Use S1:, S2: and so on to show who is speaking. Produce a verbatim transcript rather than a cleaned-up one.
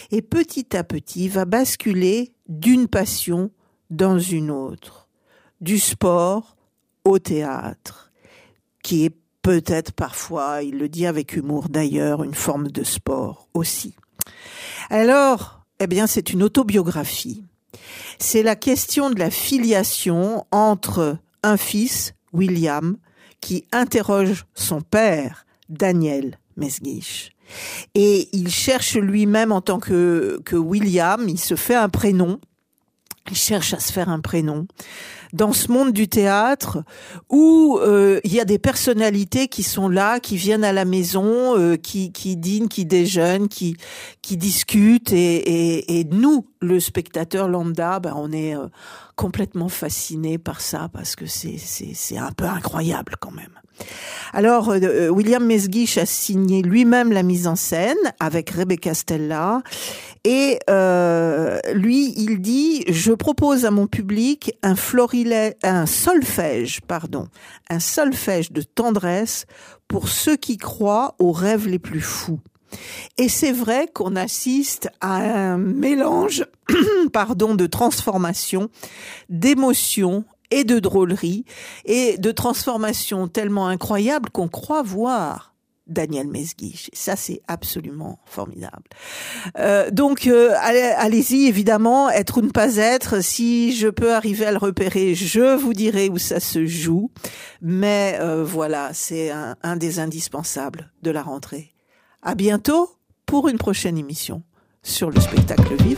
S1: et petit à petit va basculer d'une passion dans une autre, du sport au théâtre, qui est peut-être parfois, il le dit avec humour d'ailleurs, une forme de sport aussi. Alors, eh bien, c'est une autobiographie. C'est la question de la filiation entre un fils, William, qui interroge son père, Daniel Mesguich. Et il cherche lui-même en tant que, que William, il se fait un prénom, il cherche à se faire un prénom dans ce monde du théâtre où euh, il y a des personnalités qui sont là, qui viennent à la maison, euh, qui, qui dînent, qui déjeunent, qui, qui discutent et, et, et nous, le spectateur lambda, ben on est euh, complètement fasciné par ça parce que c'est, c'est, c'est un peu incroyable quand même. Alors, euh, William Mesguich a signé lui-même la mise en scène avec Rebecca Stella et euh, lui, il dit « Je propose à mon public un florilège, un solfège, pardon, un solfège de tendresse pour ceux qui croient aux rêves les plus fous. » Et c'est vrai qu'on assiste à un mélange, pardon, de transformation, d'émotions et de drôlerie, et de transformation tellement incroyable qu'on croit voir Daniel Mesguich. Ça, c'est absolument formidable. Euh, donc, euh, allez, allez-y, évidemment, être ou ne pas être. Si je peux arriver à le repérer, je vous dirai où ça se joue. Mais euh, voilà, c'est un, un des indispensables de la rentrée. À bientôt pour une prochaine émission sur le spectacle vivant.